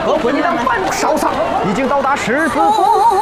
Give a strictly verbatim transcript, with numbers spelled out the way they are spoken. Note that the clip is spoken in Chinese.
和混蛋团少上，已经到达狮子峰。